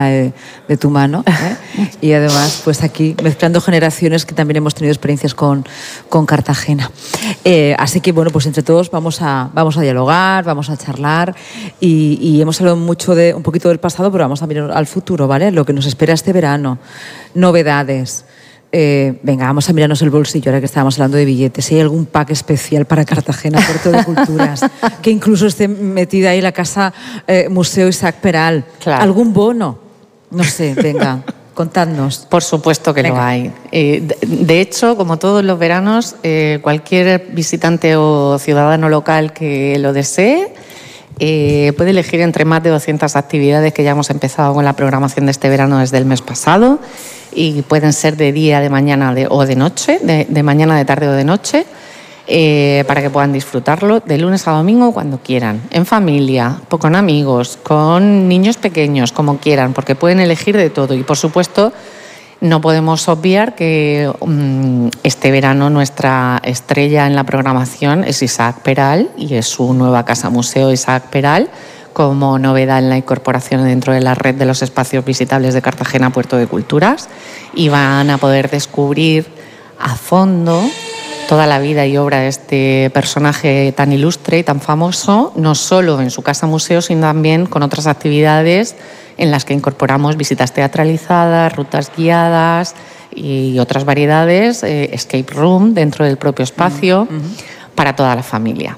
de tu mano, ¿eh? Y además pues aquí mezclando generaciones que también hemos tenido experiencias con Cartagena, así que bueno, pues entre todos vamos a dialogar, vamos a charlar y hemos hablado mucho de un poquito del pasado, pero vamos a mirar al futuro, ¿vale? Lo que nos espera este verano, novedades. Venga, vamos a mirarnos el bolsillo ahora que estábamos hablando de billetes. Si hay algún pack especial para Cartagena, Puerto de Culturas, que incluso esté metida ahí la casa Museo Isaac Peral. Claro. ¿Algún bono? No sé, venga, contadnos. Por supuesto que Venga. lo hay. De hecho, como todos los veranos, cualquier visitante o ciudadano local que lo desee puede elegir entre más de 200 actividades que ya hemos empezado con la programación de este verano desde el mes pasado, y pueden ser de día, de mañana o de noche, de mañana, de tarde o de noche, para que puedan disfrutarlo de lunes a domingo cuando quieran, en familia, con amigos, con niños pequeños, como quieran, porque pueden elegir de todo. Y por supuesto, no podemos obviar que este verano nuestra estrella en la programación es Isaac Peral, y es su nueva casa museo Isaac Peral, como novedad en la incorporación dentro de la red de los espacios visitables de Cartagena, Puerto de Culturas, y van a poder descubrir a fondo toda la vida y obra de este personaje tan ilustre y tan famoso, no solo en su casa museo, sino también con otras actividades en las que incorporamos visitas teatralizadas, rutas guiadas y otras variedades, escape room dentro del propio espacio, para toda la familia.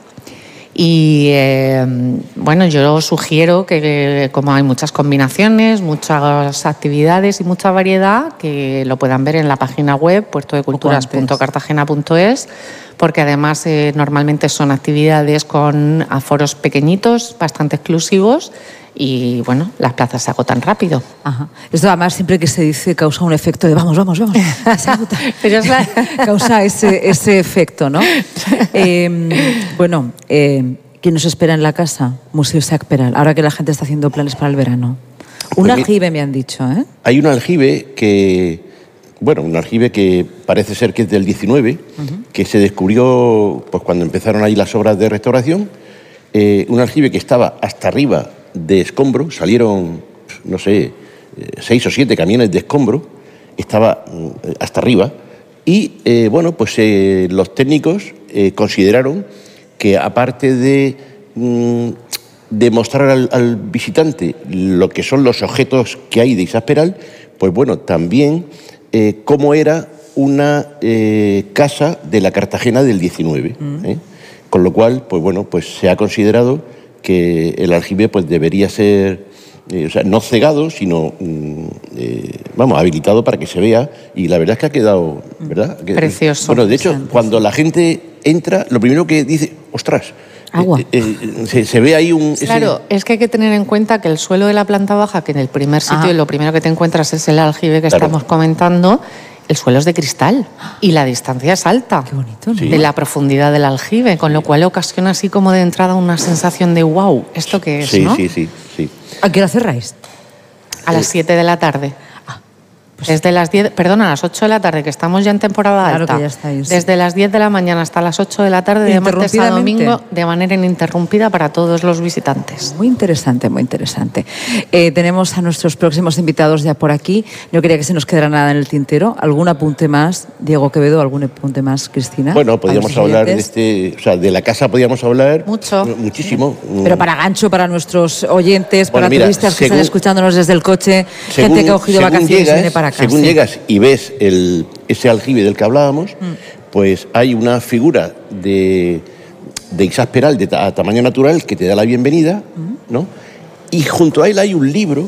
Y bueno, yo sugiero que, como hay muchas combinaciones, muchas actividades y mucha variedad, que lo puedan ver en la página web puertodeculturas.cartagena.es, porque además normalmente son actividades con aforos pequeñitos, bastante exclusivos, y bueno, las plazas se agotan rápido. Ajá. Esto además siempre que se dice causa un efecto de vamos. Pero es la... Causa ese efecto, ¿no? Bueno, ¿quién nos espera en la casa? Museo Isaac Peral, ahora que la gente está haciendo planes para el verano. Un aljibe me han dicho, ¿eh? Hay un aljibe que, bueno, un aljibe que parece ser que es del 19, que se descubrió pues cuando empezaron ahí las obras de restauración. Un aljibe que estaba hasta arriba de escombro, salieron, no sé, 6 o 7 camiones de escombro, estaba hasta arriba, y bueno, pues los técnicos consideraron que aparte de mostrar al visitante lo que son los objetos que hay de Isaac Peral, pues bueno, también cómo era una casa de la Cartagena del 19, con lo cual, pues bueno, pues se ha considerado que el aljibe pues debería ser, o sea, no cegado, sino, vamos, habilitado para que se vea, y la verdad es que ha quedado, ¿verdad? Precioso. Bueno, de hecho, cuando la gente entra, lo primero que dice, ostras, agua. Se ve ahí un... Claro, es que hay que tener en cuenta que el suelo de la planta baja, que en el primer sitio lo primero que te encuentras es el aljibe que estamos comentando, el suelo es de cristal y la distancia es alta. Qué bonito, ¿no? Sí. De la profundidad del aljibe, con lo cual ocasiona así como de entrada una sensación de wow, ¿esto qué es, no? Sí. ¿A qué hora cerráis? A las 7 de la tarde. Desde las 10, perdona, a las 8 de la tarde, que estamos ya en temporada Claro alta. que ya estáis. Desde las 10 de la mañana hasta las 8 de la tarde, de martes a domingo, de manera ininterrumpida para todos los visitantes. Muy interesante, muy interesante. Tenemos a nuestros próximos invitados ya por aquí. No quería que se nos quedara nada en el tintero. ¿Algún apunte más, Diego Quevedo? ¿Algún apunte más, Cristina? Bueno, podríamos hablar de o sea, de la casa podríamos hablar muchísimo. Pero para gancho, para nuestros oyentes, bueno, para turistas que están escuchándonos desde el coche, gente que ha cogido vacaciones y viene para acá. Según llegas y ves ese aljibe del que hablábamos, pues hay una figura de Isaac Peral a tamaño natural que te da la bienvenida, ¿no? Y junto a él hay un libro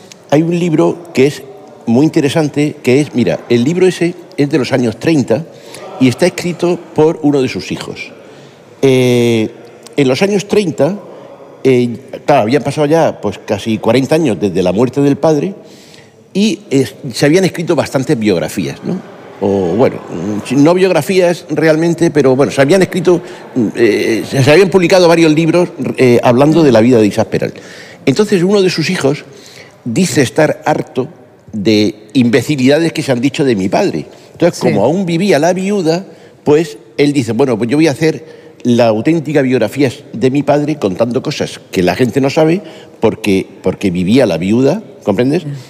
que es muy interesante, que es, mira, el libro ese es de los años 30 y está escrito por uno de sus hijos. En los años 30, claro, habían pasado ya pues casi 40 años desde la muerte del padre, y se habían escrito bastantes biografías, ¿no? O bueno, no biografías realmente, pero bueno, se habían escrito, se habían publicado varios libros hablando de la vida de Isaac Peral. Entonces uno de sus hijos dice estar harto de imbecilidades que se han dicho de mi padre. Entonces, como aún vivía la viuda, pues él dice, bueno, pues yo voy a hacer la auténtica biografía es de mi padre contando cosas que la gente no sabe porque vivía la viuda, ¿comprendes?